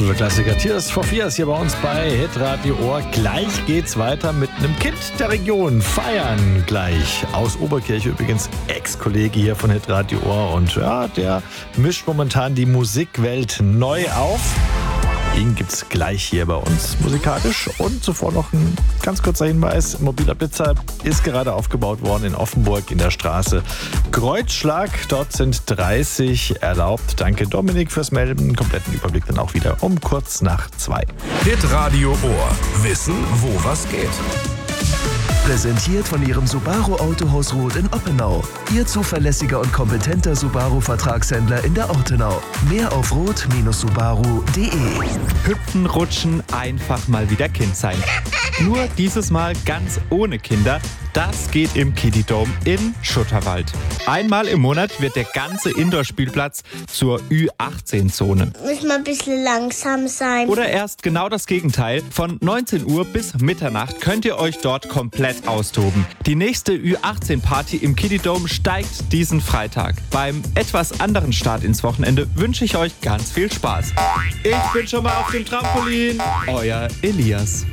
absoluter Klassiker. Tears for Fears hier bei uns bei Hitradio Ohr. Gleich geht's weiter mit einem Kind der Region. Feiern gleich. Aus Oberkirche übrigens, Ex-Kollege hier von Hitradio Ohr. Und ja, der mischt momentan die Musikwelt neu auf. Ihn gibt's gleich hier bei uns musikalisch. Und zuvor noch ein ganz kurzer Hinweis. Mobiler Blitzer ist gerade aufgebaut worden in Offenburg in der Straße Kreuzschlag. Dort sind 30 erlaubt. Danke Dominik fürs Melden. Kompletten Überblick dann auch wieder um kurz nach 2. Hitradio Ohr. Wissen, wo was geht. Präsentiert von Ihrem Subaru Autohaus Roth in Oppenau. Ihr zuverlässiger und kompetenter Subaru-Vertragshändler in der Ortenau. Mehr auf roth-subaru.de. Hüpfen, rutschen, einfach mal wieder Kind sein. Nur dieses Mal ganz ohne Kinder. Das geht im Kiddie Dome in Schutterwald. Einmal im Monat wird der ganze Indoor-Spielplatz zur Ü18-Zone. Muss mal ein bisschen langsam sein. Oder erst genau das Gegenteil. Von 19 Uhr bis Mitternacht könnt ihr euch dort komplett austoben. Die nächste Ü18-Party im Kiddie Dome steigt diesen Freitag. Beim etwas anderen Start ins Wochenende wünsche ich euch ganz viel Spaß. Ich bin schon mal auf dem Trampolin. Euer Elias.